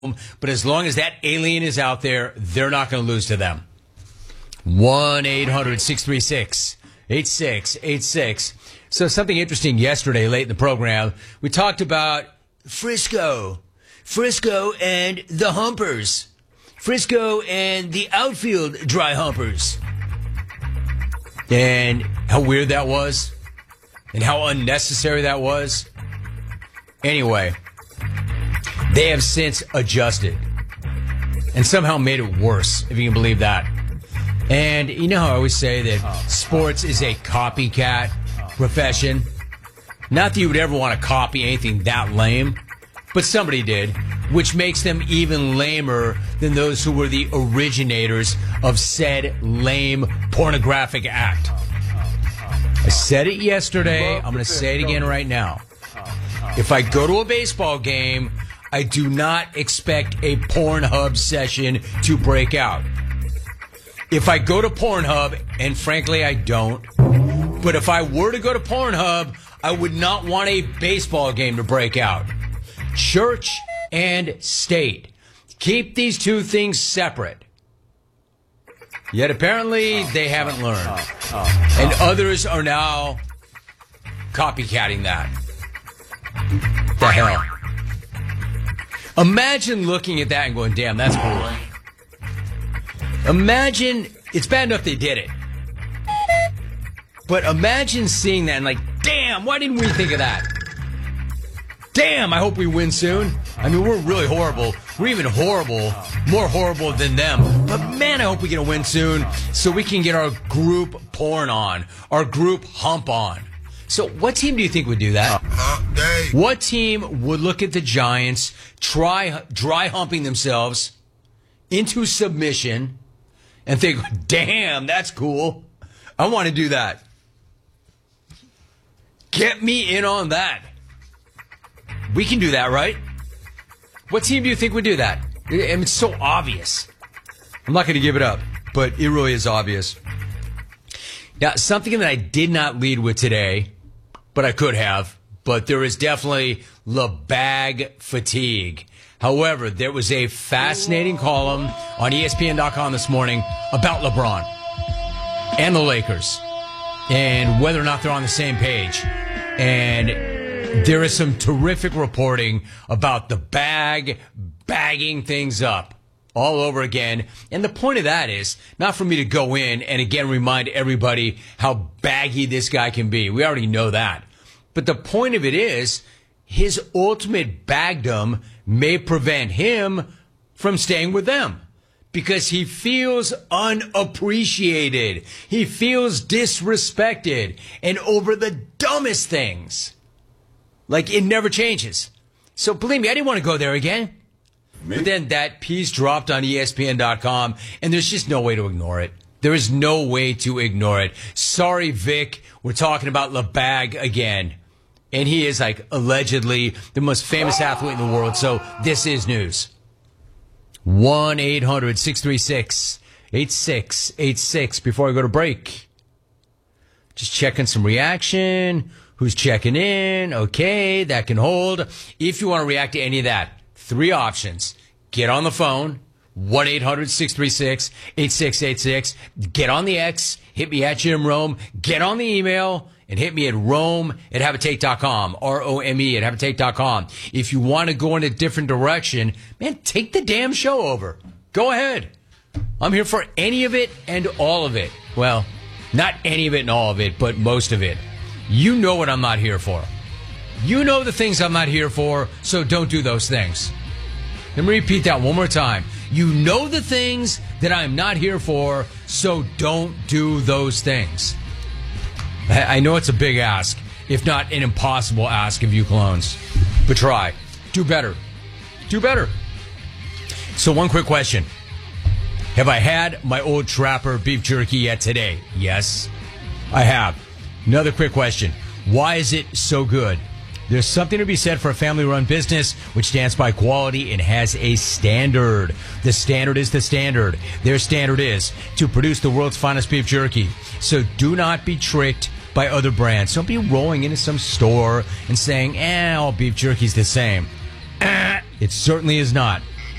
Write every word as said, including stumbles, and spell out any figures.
But as long as that alien is out there, they're not going to lose to them. one eight hundred six three six eight six eight six. So something interesting yesterday, late in the program, we talked about Frisco. Frisco and the Humpers. Frisco and the outfield dry humpers. And how weird that was. And how unnecessary that was. Anyway, they have since adjusted and somehow made it worse, if you can believe that. And you know how I always say that sports is a copycat profession? Not that you would ever want to copy anything that lame, but somebody did, which makes them even lamer than those who were the originators of said lame pornographic act. I said it yesterday. I'm going to say it again right now. If I go to a baseball game, I do not expect a Pornhub session to break out. If I go to Pornhub, and frankly I don't, but if I were to go to Pornhub, I would not want a baseball game to break out. Church and state. Keep these two things separate. Yet apparently they haven't learned. And others are now copycatting that. The hell. Imagine looking at that and going, damn, that's cool. Imagine, it's bad enough they did it. But imagine seeing that and like, damn, why didn't we think of that? Damn, I hope we win soon. I mean, we're really horrible. We're even horrible, more horrible than them. But man, I hope we get a win soon so we can get our group porn on, our group hump on. So what team do you think would do that? What team would look at the Giants, try dry humping themselves into submission, and think, damn, that's cool. I want to do that. Get me in on that. We can do that, right? What team do you think would do that? I mean, it's so obvious. I'm not going to give it up, but it really is obvious. Now, something that I did not lead with today, but I could have, but there is definitely LeBag fatigue. However, there was a fascinating column on E S P N dot com this morning about LeBron and the Lakers and whether or not they're on the same page. And there is some terrific reporting about the bag bagging things up all over again. And the point of that is not for me to go in and again remind everybody how baggy this guy can be. We already know that. But the point of it is his ultimate bagdom may prevent him from staying with them because he feels unappreciated. He feels disrespected and over the dumbest things. Like, it never changes. So, believe me, I didn't want to go there again. Me? But then that piece dropped on E S P N dot com, and there's just no way to ignore it. There is no way to ignore it. Sorry, Vic, we're talking about LeBag again. And he is, like, allegedly the most famous athlete in the world, so this is news. one eight hundred six three six eight six eight six. Before I go to break, just checking some reaction. Who's checking in? Okay, that can hold. If you want to react to any of that, three options. Get on the phone, one eight hundred six three six eight six eight six. Get on the X, hit me at Jim Rome. Get on the email and hit me at Rome at Habitate dot com, R O M E at Habitate dot com. If you want to go in a different direction, man, take the damn show over. Go ahead. I'm here for any of it and all of it. Well, not any of it and all of it, but most of it. You know what I'm not here for. You know the things I'm not here for, so don't do those things. Let me repeat that one more time. You know the things that I'm not here for, so don't do those things. I know it's a big ask, if not an impossible ask of you clones. But try. Do better. Do better. So one quick question. Have I had my old Trapper beef jerky yet today? Yes, I have. Another quick question. Why is it so good? There's something to be said for a family-run business which stands by quality and has a standard. The standard is the standard. Their standard is to produce the world's finest beef jerky. So do not be tricked by other brands. Don't be rolling into some store and saying, eh, all beef jerky's the same. Eh, it certainly is not.